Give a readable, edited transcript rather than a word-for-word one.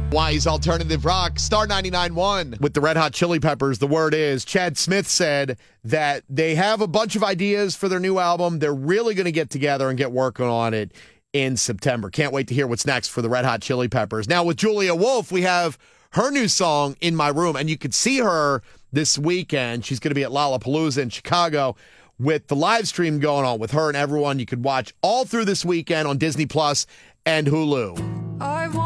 Wise Alternative Rock, Star 99.1. With the Red Hot Chili Peppers, the word is Chad Smith said that they have a bunch of ideas for their new album. They're really going to get together and get working on it in September. Can't wait to hear what's next for the Red Hot Chili Peppers. Now with Julia Wolf, we have her new song, In My Room, and you could see her this weekend. She's going to be at Lollapalooza in Chicago with the live stream going on with her and everyone. You could watch all through this weekend on Disney Plus and Hulu.